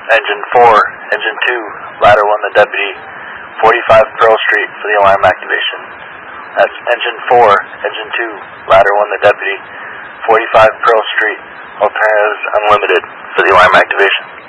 Engine 4, Engine 2, Ladder 1 the deputy, 45 Pearl Street for the alarm activation. That's Engine 4, Engine 2, Ladder 1 the deputy, 45 Pearl Street, alternatives unlimited for the alarm activation.